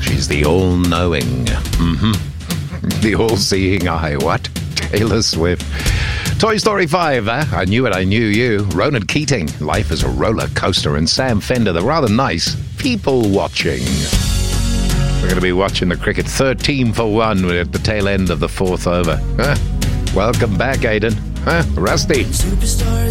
She's the all-knowing. The all-seeing eye. What? Taylor Swift. Toy Story 5, I Knew It, I Knew You. Ronan Keating, Life is a Roller Coaster. And Sam Fender, the rather nice People Watching. We're going to be watching the cricket 13 for 1 at the tail end of the fourth over. Welcome back, Aidan. Rusty.